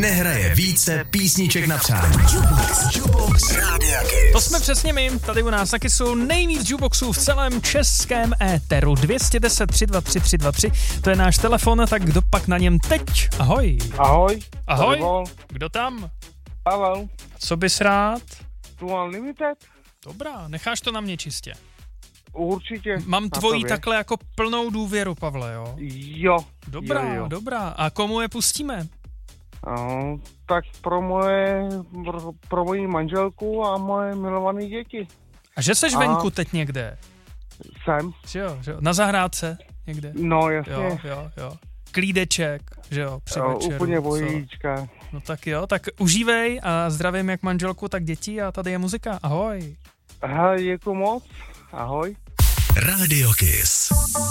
nehraje více písniček na přání. Jukebox Rádia Kiss. To jsme přesně my, tady u nás na Kissu nejvíc jukeboxů v celém českém éteru. 210 323 323, to je náš telefon, tak kdo pak na něm teď? Ahoj. Ahoj. Ahoj, kdo tam? Pavel. Co bys rád? Tu Unlimited? Dobrá, necháš to na mě čistě. Určitě. Mám tvojí takhle jako plnou důvěru, Pavle, jo? Jo. Dobrá, jo. dobrá. A komu je pustíme? Tak pro moji manželku a moje milované děti. A že seš venku teď někde? Jsem. Jo. Na zahrádce někde? No, jasně. Jo. Klídeček, že jo, při večeru. Úplně bojíčka. No tak jo, tak užívej a zdravím jak manželku, tak děti a tady je muzika. Ahoj. Aha, děkuji moc. Ahoj. Rádio Kiss.